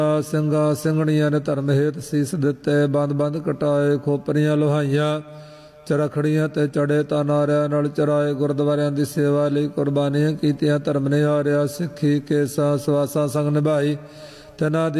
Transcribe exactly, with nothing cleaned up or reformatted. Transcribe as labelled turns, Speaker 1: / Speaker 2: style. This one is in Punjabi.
Speaker 1: ਸਿੰਘਾਂ ਸਿੰਘਣੀਆਂ ਨੇ ਧਰਮ ਹੇਤ ਸੀਸ ਦਿੱਤੇ, ਬੰਦ ਬੰਦ ਕਟਾਏ, ਖੋਪਰੀਆਂ ਲੋਹਾਈਆਂ, ਚਰਖੜੀਆਂ ਤੇ ਚੜੇ ਤਾਂ ਨਾਰਿਆਂ ਨਾਲ ਚਰਾਏ। ਗੁਰਦੁਆਰਿਆਂ ਦੀ ਸੇਵਾ ਲਈ ਕੁਰਬਾਨੀਆਂ ਕੀਤੀਆਂ, ਧਰਮ ਨਿਹਾਰਿਆ, ਸਿੱਖੀ ਕੇਸਾਂ ਸਵਾਸਾਂ ਸੰਗ ਨਿਭਾਈ। ਤਿਨਾਂ ਦੀ